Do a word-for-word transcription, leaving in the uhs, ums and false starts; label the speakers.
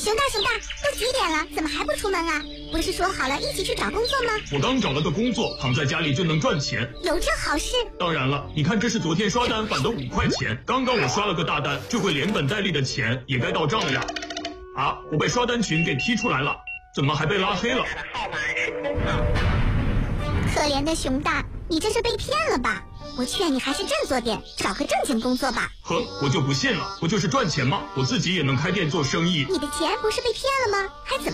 Speaker 1: 熊大熊大，都几点了，怎么还不出门啊？不是说好了一起去找工作吗？
Speaker 2: 我刚找了个工作，躺在家里就能赚钱。
Speaker 1: 有这好事？
Speaker 2: 当然了，你看这是昨天刷单返的五块钱，刚刚我刷了个大单，这回连本带利的钱也该到账了呀。啊，我被刷单群给踢出来了，怎么还被拉黑了？
Speaker 3: 号码是空号。
Speaker 1: 可怜的熊大，你这是被骗了吧？我劝你还是振作点，找个正经工作吧。
Speaker 2: 呵，我就不信了，不就是赚钱吗？我自己也能开店做生意。
Speaker 1: 你的钱不是被骗了吗？还怎么